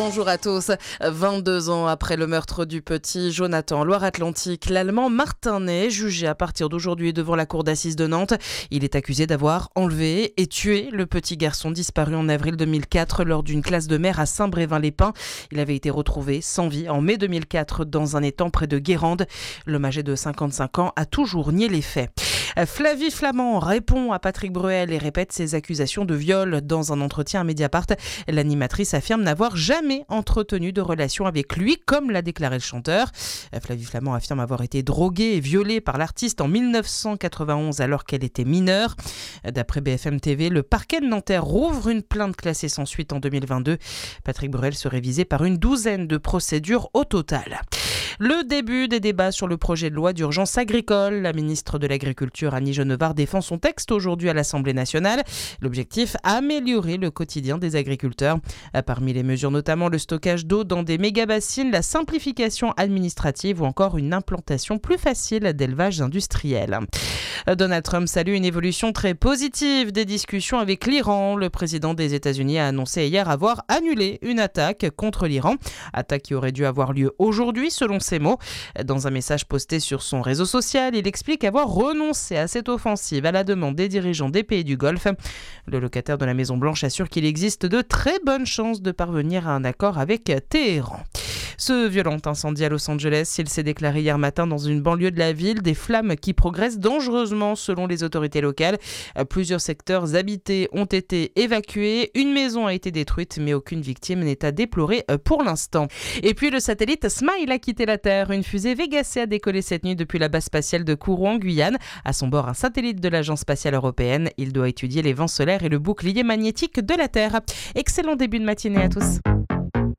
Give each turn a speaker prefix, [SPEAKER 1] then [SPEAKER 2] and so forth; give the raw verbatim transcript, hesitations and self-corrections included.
[SPEAKER 1] Bonjour à tous. vingt-deux ans après le meurtre du petit Jonathan en Loire-Atlantique, l'Allemand Martin Ney, jugé à partir d'aujourd'hui devant la cour d'assises de Nantes. Il est accusé d'avoir enlevé et tué le petit garçon disparu en avril deux mille quatre lors d'une classe de mer à Saint-Brévin-les-Pins. Il avait été retrouvé sans vie en mai deux mille quatre dans un étang près de Guérande. L'homme âgé de cinquante-cinq ans a toujours nié les faits. Flavie Flament répond à Patrick Bruel et répète ses accusations de viol. Dans un entretien à Mediapart, l'animatrice affirme n'avoir jamais entretenu de relation avec lui, comme l'a déclaré le chanteur. Flavie Flament affirme avoir été droguée et violée par l'artiste en dix-neuf cent quatre-vingt-onze alors qu'elle était mineure. D'après B F M T V, le parquet de Nanterre rouvre une plainte classée sans suite en deux mille vingt-deux. Patrick Bruel serait visé par une douzaine de procédures au total. Le début des débats sur le projet de loi d'urgence agricole. La ministre de l'Agriculture, Annie Genevard, défend son texte aujourd'hui à l'Assemblée nationale. L'objectif, améliorer le quotidien des agriculteurs. Parmi les mesures, notamment le stockage d'eau dans des méga-bassines, la simplification administrative ou encore une implantation plus facile d'élevage industriel. Donald Trump salue une évolution très positive des discussions avec l'Iran. Le président des États-Unis a annoncé hier avoir annulé une attaque contre l'Iran. Attaque qui aurait dû avoir lieu aujourd'hui, selon ses mots. Dans un message posté sur son réseau social, il explique avoir renoncé à cette offensive à la demande des dirigeants des pays du Golfe. Le locataire de la Maison-Blanche assure qu'il existe de très bonnes chances de parvenir à un accord avec Téhéran. Ce violent incendie à Los Angeles, il s'est déclaré hier matin dans une banlieue de la ville. Des flammes qui progressent dangereusement selon les autorités locales. Plusieurs secteurs habités ont été évacués. Une maison a été détruite, mais aucune victime n'est à déplorer pour l'instant. Et puis le satellite Smile a quitté la Terre. Une fusée Vega C a décollé cette nuit depuis la base spatiale de Kourou en Guyane. À son bord, un satellite de l'Agence spatiale européenne. Il doit étudier les vents solaires et le bouclier magnétique de la Terre. Excellent début de matinée à tous.